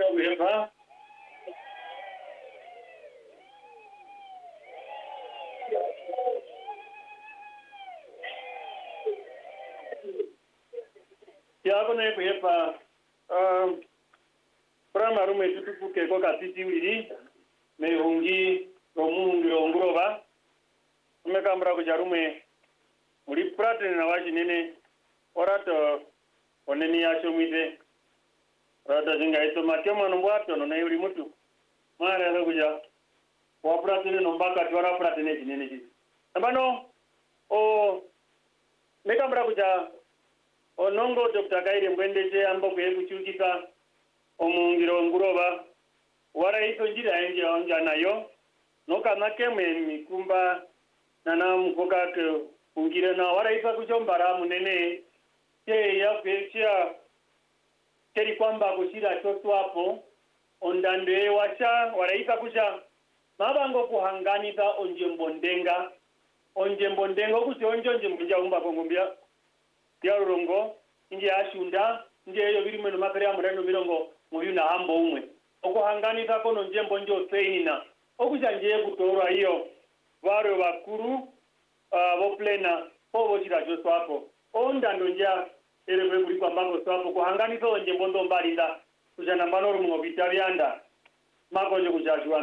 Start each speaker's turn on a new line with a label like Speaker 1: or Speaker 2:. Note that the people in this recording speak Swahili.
Speaker 1: kuhepa ya kone kuhepa prama rume tutupuke ko katiti wili me hungi romungi ngurova umekambra kujarume muri prate na waji nene orato oneni yacho mide rada jinga ito matema no bwato no na yuri mutu mara ro kuja wa prate no mbaka twara prate ne jinene ji ambano o mekambra kuja onongo Dr. Kaire Mbwendeje ambo kuchukika omungiro ngurova wara ito njira enje onja nayo noka nakeme mikumba nana mkoka ke ungire na wara ito kuchombara munene ye ya pecha keri kwamba kushira choto hapo ondande wacha wara ito kucha mabango kuhanganita onje mbondenga kuti onje mbunja umba kongombia ya rongo nje ashunda nje yo birimo no makare amurano birongo muyuna hambo umwe okuhanganita kono njembo njo seinina okujanje kutora iyo varo bakuru bo plena pobo chirajo swapo onda ndonja erewe kuri kwa mbango swapo kuhanganita njembo ndo mbalinda kujana mbano rumo bitabyanda makonje kujajwa